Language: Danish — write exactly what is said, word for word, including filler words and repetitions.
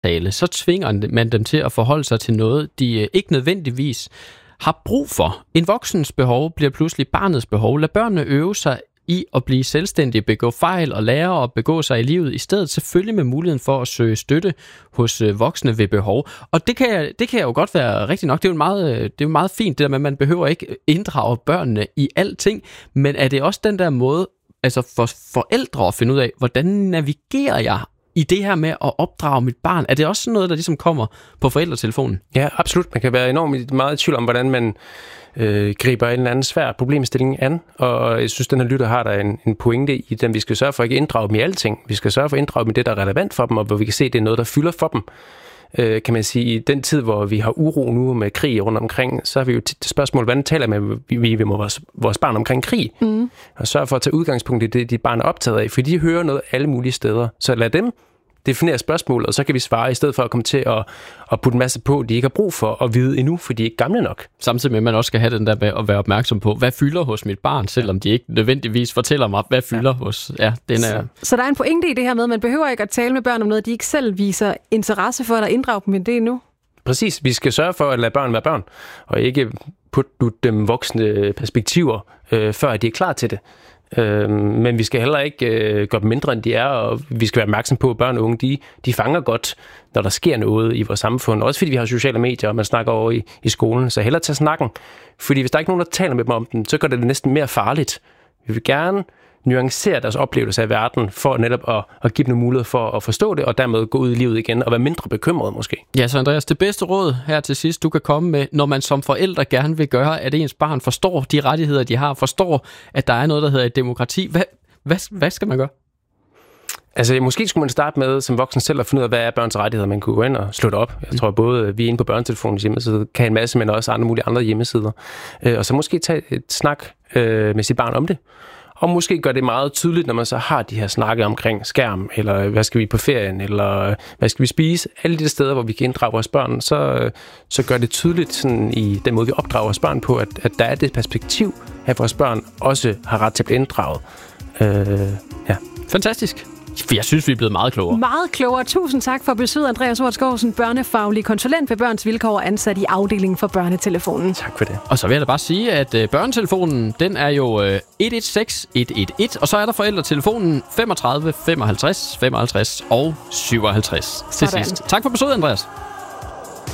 samtale, så tvinger man dem til at forholde sig til noget, de ikke nødvendigvis har brug for. En voksens behov bliver pludselig barnets behov. Lad børnene øve sig i at blive selvstændige, begå fejl og lære at begå sig i livet, i stedet selvfølgelig med muligheden for at søge støtte hos voksne ved behov. Og det kan, det kan jo godt være rigtigt nok. Det er jo meget, det er jo meget fint, det der med, at man behøver ikke inddrage børnene i alting, men er det også den der måde, altså for forældre at finde ud af, hvordan navigerer jeg i det her med at opdrage mit barn? Er det også sådan noget, der ligesom kommer på forældretelefonen? Ja, absolut. Man kan være enormt meget i tvivl om, hvordan man øh, griber en eller anden svær problemstilling an, og jeg synes, den her lytter har der en, en pointe i den. Vi skal sørge for at ikke inddrage dem i alting. Vi skal sørge for at inddrage dem i det, der er relevant for dem, og hvor vi kan se, at det er noget, der fylder for dem. Øh, kan man sige, i den tid, hvor vi har uro nu med krig rundt omkring, så har vi jo tit spørgsmål, hvordan taler med vi med vores, vores barn omkring krig? Mm. Og sørge for at tage udgangspunkt i det, de barn er optaget af, for de hører noget alle mulige steder. Så lad dem definere spørgsmålet, og så kan vi svare, i stedet for at komme til at, at putte en masse på, de ikke har brug for at vide endnu, for de er ikke gamle nok. Samtidig med, at man også skal have den der med at være opmærksom på, hvad fylder hos mit barn, selvom de ikke nødvendigvis fortæller mig, hvad fylder ja. hos... Ja, den er... så, så der er en pointe i det her med, at man behøver ikke at tale med børn om noget, de ikke selv viser interesse for, eller inddrage dem i det endnu. Præcis. Vi skal sørge for at lade børn være børn, og ikke putte dem voksne perspektiver, øh, før de er klar til det. Øh, men vi skal heller ikke øh, gøre dem mindre, end de er, og vi skal være opmærksom på, at børn og unge, de, de fanger godt, når der sker noget i vores samfund. Også fordi vi har sociale medier, og man snakker over i, i skolen, så hellere tage snakken. Fordi hvis der er ikke nogen, der taler med dem om den, så gør det det næsten mere farligt. Vi vil gerne nuancere deres oplevelse af verden, for netop at, at give dem mulighed for at forstå det, og dermed gå ud i livet igen, og være mindre bekymret måske. Ja, så Andreas, det bedste råd her til sidst, du kan komme med, når man som forældre gerne vil gøre, at ens barn forstår de rettigheder, de har, forstår, at der er noget, der hedder et demokrati. Hvad, hvad, hvad skal man gøre? Altså, måske skulle man starte med som voksen selv at finde ud af, hvad er børns rettigheder. Man kunne gå ind og slå det op. Jeg tror, både vi er inde på børnetelefonens hjemmeside, kan en masse, men også andre mulige andre hjemmesider. Og så måske tage et snak med sit barn om det. Og måske gør det meget tydeligt, når man så har de her snakke omkring skærm, eller hvad skal vi på ferien, eller hvad skal vi spise. Alle de steder, hvor vi kan inddrage vores børn, så, så gør det tydeligt sådan, i den måde, vi opdrager vores børn på, at, at der er det perspektiv, at vores børn også har ret til at blive inddraget. Øh, ja. Fantastisk. Jeg synes, vi er blevet meget klogere. Meget klogere. Tusind tak for besøget, Andreas Ortskovsen, børnefaglig konsulent ved Børns Vilkår, ansat i afdelingen for Børnetelefonen. Tak for det. Og så vil jeg da bare sige, at uh, børnetelefonen, den er jo uh, et et seks et et et, og så er der forældretelefonen femogtredive femoghalvtreds femoghalvtreds og syvoghalvtreds til sidst. Tak for besøget, Andreas.